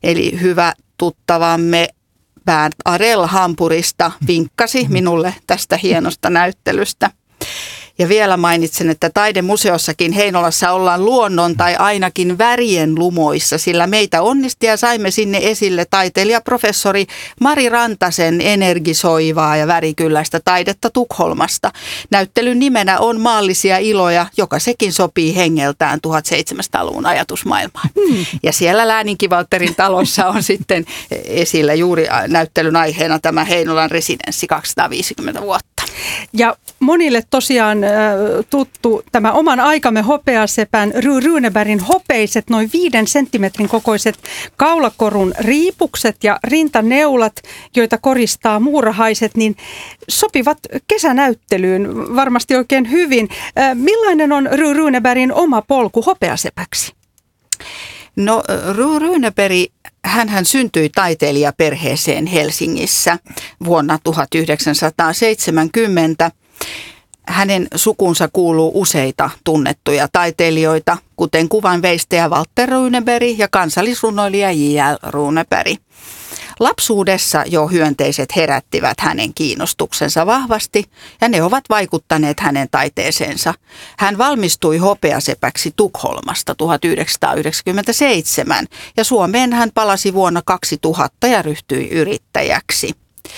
Eli hyvä tuttavamme Bernd Arell Hampurista vinkkasi minulle tästä hienosta näyttelystä. Ja vielä mainitsen, että taidemuseossakin Heinolassa ollaan luonnon tai ainakin värien lumoissa, sillä meitä onnisti ja saimme sinne esille taiteilijaprofessori Mari Rantasen energisoivaa ja värikylläistä taidetta Tukholmasta. Näyttelyn nimenä on Maallisia iloja, joka sekin sopii hengeltään 1700-luvun ajatusmaailmaan. Ja siellä Lääninki-Valtterin talossa on sitten esillä juuri näyttelyn aiheena tämä Heinolan residenssi 250 vuotta. Ja monille tosiaan tuttu tämä oman aikamme hopeasepän Runebergin hopeiset, noin 5 senttimetrin kokoiset kaulakorun riipukset ja rintaneulat, joita koristaa muurahaiset, niin sopivat kesänäyttelyyn varmasti oikein hyvin. Millainen on Runebergin oma polku hopeasepäksi? No Runeberg, hänhän syntyi taiteilijaperheeseen Helsingissä vuonna 1970. Hänen sukunsa kuuluu useita tunnettuja taiteilijoita, kuten kuvanveistäjä Walter Runeberg ja kansallisrunoilija J.L. Runeberg. Lapsuudessa jo hyönteiset herättivät hänen kiinnostuksensa vahvasti ja ne ovat vaikuttaneet hänen taiteeseensa. Hän valmistui hopeasepäksi Tukholmasta 1997 ja Suomeen hän palasi vuonna 2000 ja ryhtyi yrittäjäksi.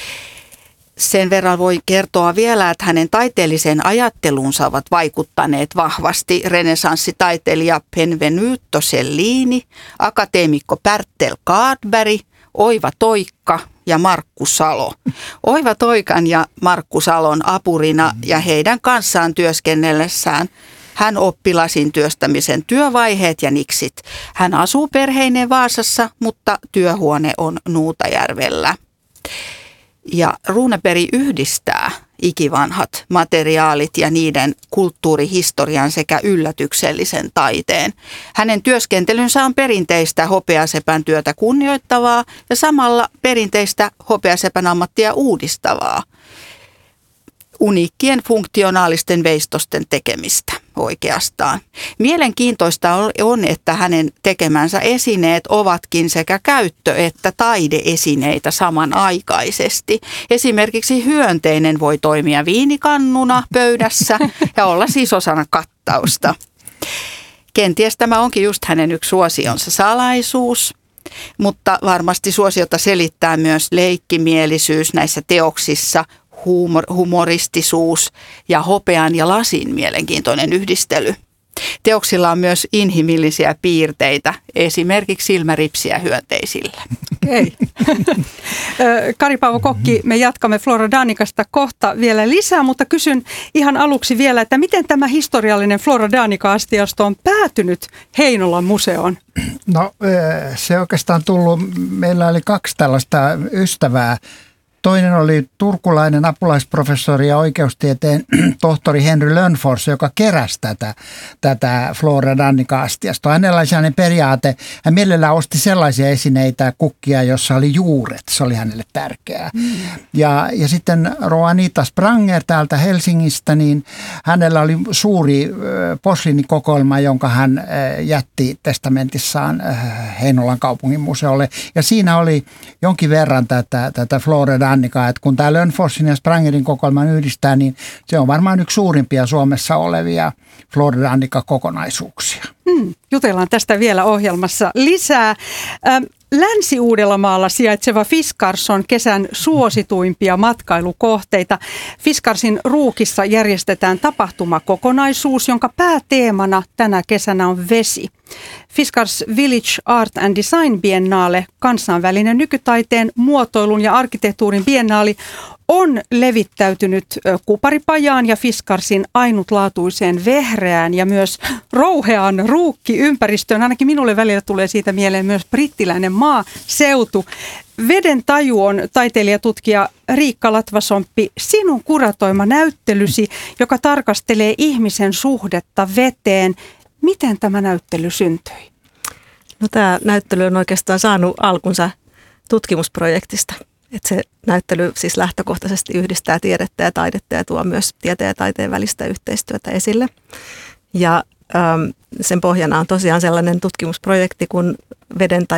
Sen verran voi kertoa vielä, että hänen taiteelliseen ajatteluunsa ovat vaikuttaneet vahvasti renessanssitaiteilija Benvenuto Cellini, akateemikko Bertel Kaadberg, Oiva Toikka ja Markku Salo. Oiva Toikan ja Markku Salon apurina ja heidän kanssaan työskennellessään hän oppi lasin työstämisen työvaiheet ja niksit. Hän asuu perheineen Vaasassa, mutta työhuone on Nuutajärvellä. Ja Runeberg yhdistää ikivanhat materiaalit ja niiden kulttuurihistorian sekä yllätyksellisen taiteen. Hänen työskentelynsä on perinteistä hopeasepän työtä kunnioittavaa ja samalla perinteistä hopeasepän ammattia uudistavaa. Uniikkien funktionaalisten veistosten tekemistä oikeastaan. Mielenkiintoista on, että hänen tekemänsä esineet ovatkin sekä käyttö- että taideesineitä samanaikaisesti. Esimerkiksi hyönteinen voi toimia viinikannuna pöydässä ja olla siis osana kattausta. Kenties tämä onkin just hänen yksi suosionsa salaisuus. Mutta varmasti suosiota selittää myös leikkimielisyys näissä teoksissa, humoristisuus ja hopean ja lasin mielenkiintoinen yhdistely. Teoksilla on myös inhimillisiä piirteitä, esimerkiksi silmäripsiä hyönteisillä. Hei. Kari-Paavo Kokki, me jatkamme Flora Danicasta kohta vielä lisää, mutta kysyn ihan aluksi vielä, että miten tämä historiallinen Flora Danica-astiasto on päätynyt Heinolan museoon? No se oikeastaan tullut, meillä oli 2 tällaista ystävää. Toinen oli turkulainen apulaisprofessori ja oikeustieteen tohtori Henry Lönnfors, joka keräsi tätä Flora Danica-astiastoa. Hänellä oli sellainen periaate, hän mielellään osti sellaisia esineitä, kukkia, jossa oli juuret. Se oli hänelle tärkeää. Ja sitten Roanita Spranger täältä Helsingistä, niin hänellä oli suuri posliinikokoelma, jonka hän jätti testamentissaan Heinolan kaupungin museolle. Ja siinä oli jonkin verran tätä Flora Danica, että kun tämä Lönnforsin ja Sprangerin kokoelman yhdistää, niin se on varmaan yksi suurimpia Suomessa olevia Flora Danica-kokonaisuuksia. Jutellaan tästä vielä ohjelmassa lisää. Länsi-Uudellamaalla sijaitseva Fiskars on kesän suosituimpia matkailukohteita. Fiskarsin Ruukissa järjestetään tapahtumakokonaisuus, jonka pääteemana tänä kesänä on vesi. Fiskars Village Art and Design Biennale, kansainvälinen nykytaiteen, muotoilun ja arkkitehtuurin biennaali, on levittäytynyt Kuparipajaan ja Fiskarsin ainutlaatuiseen vehreään ja myös rouheaan ruukkiympäristöön. Ainakin minulle välillä tulee siitä mieleen myös brittiläinen maaseutu. Veden taju on taiteilijatutkija Riikka Latvasomppi sinun kuratoima näyttelysi, joka tarkastelee ihmisen suhdetta veteen. Miten tämä näyttely syntyi? No, tämä näyttely on oikeastaan saanut alkunsa tutkimusprojektista. Että se näyttely siis lähtökohtaisesti yhdistää tiedettä ja taidetta ja tuo myös tieteen ja taiteen välistä yhteistyötä esille. Ja sen pohjana on tosiaan sellainen tutkimusprojekti kuin veden